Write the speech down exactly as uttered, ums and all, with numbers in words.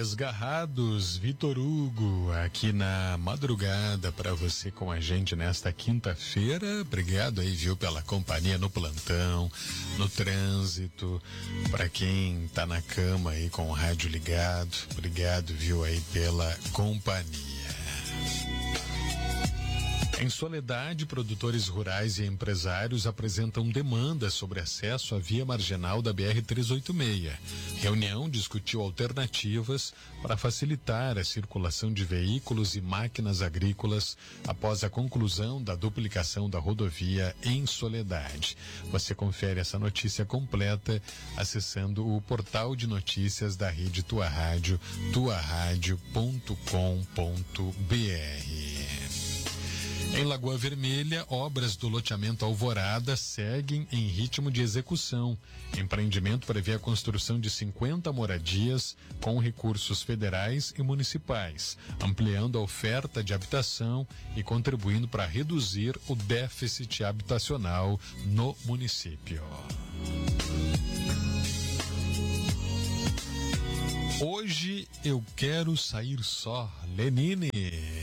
Desgarrados, Vitor Hugo, aqui na madrugada para você com a gente nesta quinta-feira. Obrigado aí, viu, pela companhia no plantão, no trânsito, para quem tá na cama aí com o rádio ligado. Obrigado, viu, aí pela companhia. Em Soledade, produtores rurais e empresários apresentam demandas sobre acesso à via marginal da B R trezentos e oitenta e seis. Reunião discutiu alternativas para facilitar a circulação de veículos e máquinas agrícolas após a conclusão da duplicação da rodovia em Soledade. Você confere essa notícia completa acessando o portal de notícias da rede Tua Rádio, tua rádio ponto com ponto b r. Em Lagoa Vermelha, obras do loteamento Alvorada seguem em ritmo de execução. Empreendimento prevê a construção de cinquenta moradias com recursos federais e municipais, ampliando a oferta de habitação e contribuindo para reduzir o déficit habitacional no município. Hoje eu quero sair só, Lenine.